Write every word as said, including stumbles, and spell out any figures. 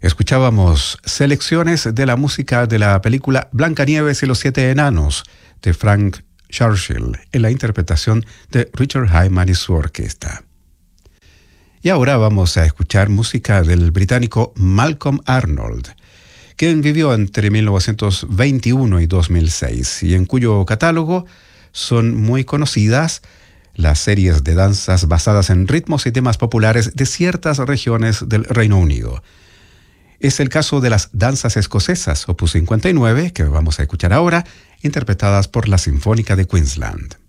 Escuchábamos selecciones de la música de la película Blancanieves y los siete enanos de Frank Churchill en la interpretación de Richard Hyman y su orquesta. Y ahora vamos a escuchar música del británico Malcolm Arnold, quien vivió entre mil novecientos veintiuno y dos mil seis y en cuyo catálogo son muy conocidas las series de danzas basadas en ritmos y temas populares de ciertas regiones del Reino Unido. Es el caso de las danzas escocesas, opus cincuenta y nueve, que vamos a escuchar ahora, interpretadas por la Sinfónica de Queensland.